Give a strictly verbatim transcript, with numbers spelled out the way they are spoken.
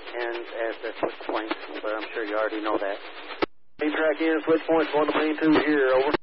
and at the switch points, but I'm sure you already know that. Main track in, switch points, one to main two here, over.